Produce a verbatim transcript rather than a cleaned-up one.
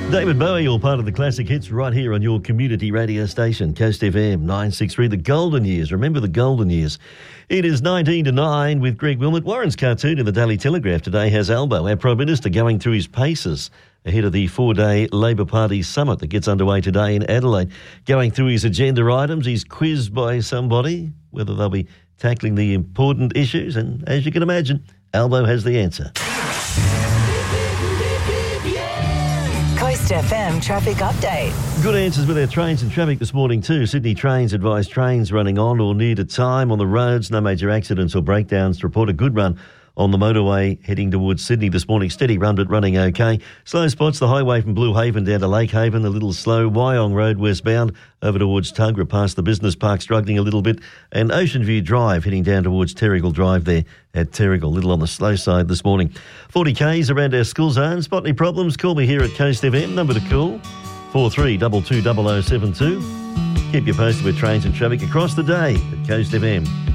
David Bowie, all part of the classic hits right here on your community radio station, Coast F M nine sixty-three, the golden years. Remember the golden years. It is nineteen to nine with Greg Wilmot. Warren's cartoon in the Daily Telegraph today has Albo, our Prime Minister, going through his paces ahead of the four-day Labor Party summit that gets underway today in Adelaide. Going through his agenda items, he's quizzed by somebody whether they'll be tackling the important issues, and as you can imagine, Albo has the answer. Coast F M traffic update. Good answers with our trains and traffic this morning too. Sydney Trains advise trains running on or near to time on the roads. No major accidents or breakdowns to report. A good run on the motorway heading towards Sydney this morning. Steady run but running okay. Slow spots, the highway from Blue Haven down to Lake Haven, a little slow. Wyong Road westbound over towards Tuggerah past the business park, struggling a little bit. And Ocean View Drive heading down towards Terrigal Drive there at Terrigal, a little on the slow side this morning. forty kays around our school zone. Spot any problems? Call me here at Coast F M. Number to call, four three two two double oh seven two. Keep you posted with trains and traffic across the day at Coast F M.